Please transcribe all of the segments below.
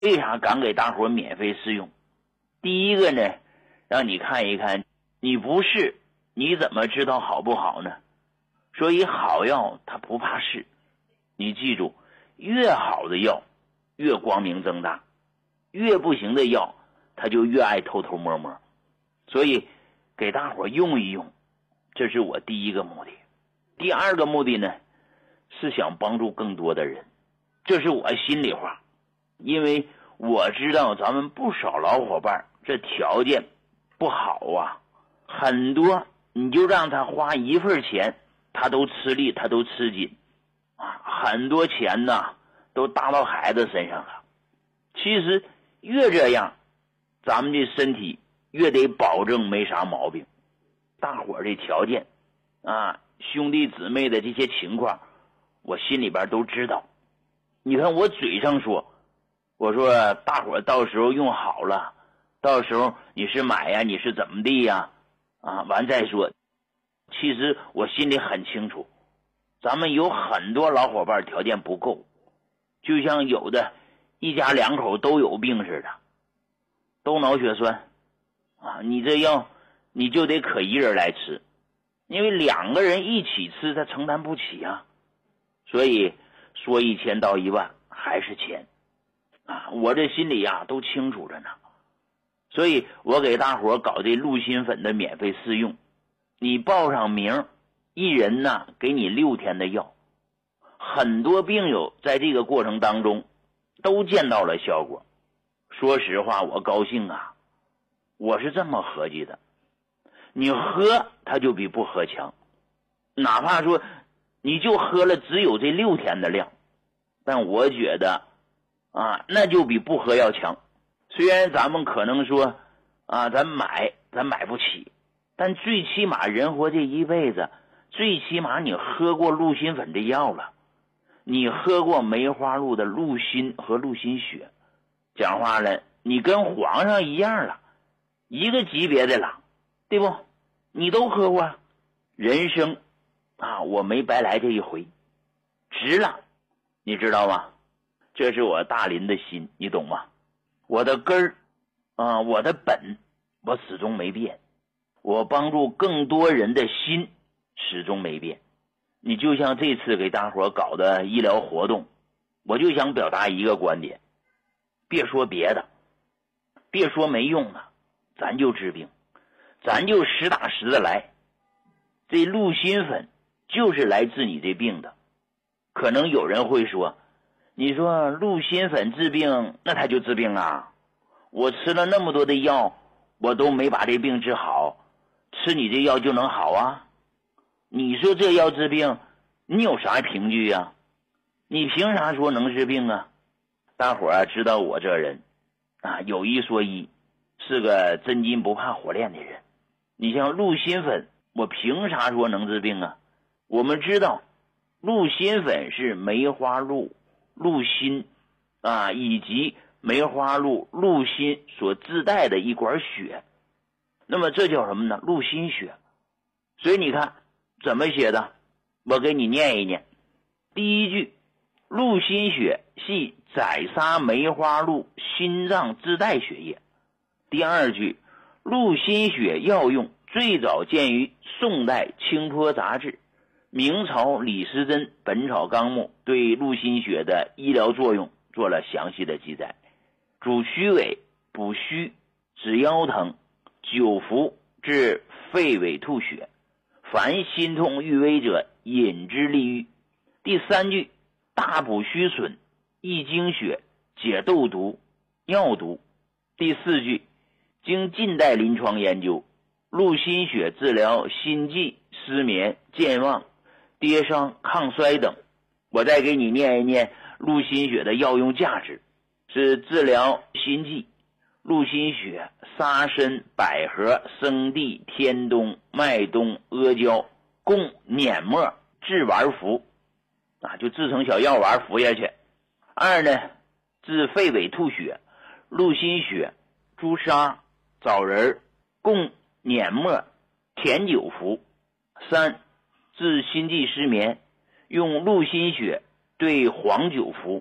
为啥敢给大伙免费试用？第一个呢，让你看一看，你不试你怎么知道好不好呢？所以好药它不怕试，你记住，越好的药越光明正大，越不行的药它就越爱偷偷摸摸。所以给大伙用一用，这是我第一个目的。第二个目的呢，是想帮助更多的人，这是我心里话。因为我知道咱们不少老伙伴这条件不好啊，很多你就让他花一份钱他都吃力，他都吃紧啊，很多钱呢都搭到孩子身上了。其实越这样，咱们的身体越得保证没啥毛病。大伙儿的条件啊，兄弟姊妹的这些情况我心里边都知道。你看我嘴上说，我说大伙儿到时候用好了，到时候你是买呀，你是怎么地呀啊，完再说。其实我心里很清楚，咱们有很多老伙伴条件不够，就像有的一家两口都有病似的，都脑血栓啊，你这药你就得可一人来吃，因为两个人一起吃他承担不起啊。所以说1000到1万还是钱啊，我这心里啊都清楚着呢。所以我给大伙搞这鹿心粉的免费试用，你报上名，一人呢给你6天的药。很多病友在这个过程当中都见到了效果。说实话我高兴啊，我是这么合计的，你喝它就比不喝强，哪怕说你就喝了只有这6天的量，但我觉得啊，那就比不喝要强。虽然咱们可能说啊，咱买不起，但最起码人活这一辈子，最起码你喝过鹿心粉这药了，你喝过梅花鹿的鹿心和鹿心血，讲话了，你跟皇上一样了，一个级别的了，对不？你都喝过，人生啊，我没白来这一回，值了，你知道吗？这是我大林的心，你懂吗？我的根儿啊，我的本我始终没变，我帮助更多人的心始终没变。你就像这次给大伙搞的医疗活动，我就想表达一个观点，别说别的，别说没用的，咱就治病，咱就实打实的来。这鹿心粉就是来治你这病的。可能有人会说，你说鹿心粉治病，那它就治病啊？我吃了那么多的药，我都没把这病治好，吃你这药就能好啊？你说这药治病，你有啥凭据呀？你凭啥说能治病啊？大伙儿知道我这人啊，有一说一，是个真金不怕火炼的人。你像鹿心粉，我凭啥说能治病啊？我们知道鹿心粉是梅花鹿、鹿心啊，以及梅花鹿、鹿心所自带的一管血，那么这叫什么呢？鹿心血。所以你看怎么写的，我给你念一念。第一句，鹿心血系宰杀梅花鹿心脏自带血液。第二句，鹿心血药用最早见于宋代清波杂志，明朝李时珍本草纲目对鹿心血的医疗作用做了详细的记载。主虚痿、补虚、止腰疼，久服治肺痿吐血，凡心痛欲危者饮之利愈。第三句，大补虚损，益精血，解痘毒、尿毒。第四句，经近代临床研究，鹿心血治疗心悸、失眠、健忘、跌伤、抗衰等。我再给你念一念鹿心血的药用价值。是治疗心悸，鹿心血、沙参、百合、生地、天冬、麦冬、阿胶共碾末制丸服啊，就制成小药丸服下去。二呢，治肺痿吐血，鹿心血、朱砂、枣仁共碾末甜酒服。三，治心悸失眠，用鹿心血兑黄酒服。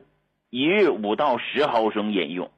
一日5到10毫升饮用。